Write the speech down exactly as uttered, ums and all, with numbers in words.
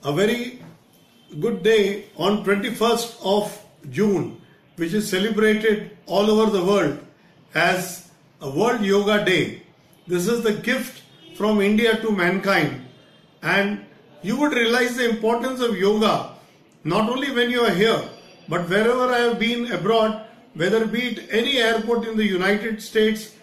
a very good day on twenty-first of June, which is celebrated all over the world as a World Yoga Day. This is the gift from India to mankind, and you would realize the importance of yoga not only when you are here, but wherever I have been abroad, whether be it any airport in the United States